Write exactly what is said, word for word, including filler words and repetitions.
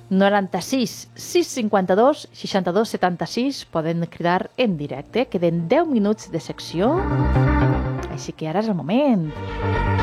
noranta-sis sis cinquanta-dos seixanta-dos setanta-sis. Poden cridar en directe. Queden deu minuts de secció, així que ara és el moment.